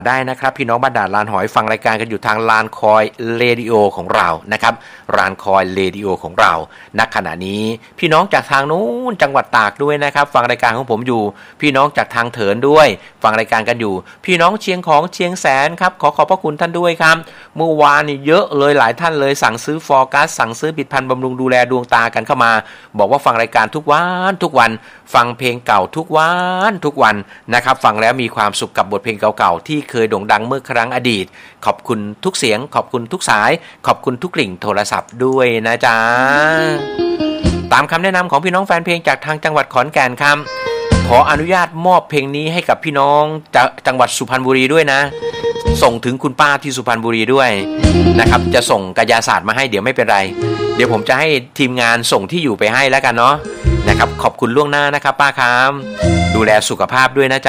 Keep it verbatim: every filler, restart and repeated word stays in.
ได้นะครับพี่น้องบ้านด่านลานหอยฟังรายการกันอยู่ทางลานคอยเรดิโอของเรานะครับลานคอยเรดิโอของเราณขณะนี้พี่น้องจากทางนู้นจังหวัดตากด้วยนะครับฟังรายการของผมอยู่พี่น้องจากทางเถินด้วยฟังรายการกันอยู่พี่น้องเชียงของเชียงแสนครับขอขอบพระคุณท่านด้วยครับเมื่อวานนี่เยอะเลยหลายท่านเลยสั่งซื้อฟอร์กัสสั่งซื้อผลิตภัณฑ์บำรุงดูแลดวงตากันเข้ามาบอกว่าฟังรายการทุกวันทุกวันฟังเพลงเก่าทุกวันทุกวันนะครับฟังแล้วมีความสุขกับบทเพลงเก่าๆที่เคยโด่งดังเมื่อครั้งอดีตขอบคุณทุกเสียงขอบคุณทุกสายขอบคุณทุกกลิ่งโทรศัพท์ด้วยนะจ๊ะตามคำแนะนำของพี่น้องแฟนเพลงจากทางจังหวัดขอนแก่นครับขออนุญาตมอบเพลงนี้ให้กับพี่น้องจากจังหวัดสุพรรณบุรีด้วยนะส่งถึงคุณป้าที่สุพรรณบุรีด้วยนะครับจะส่งกายศาสตร์มาให้เดี๋ยวไม่เป็นไรเดี๋ยวผมจะให้ทีมงานส่งที่อยู่ไปให้แล้วกันเนาะนะครับขอบคุณล่วงหน้านะครับป้าครับดูแลสุขภาพด้วยนะจ๊ะ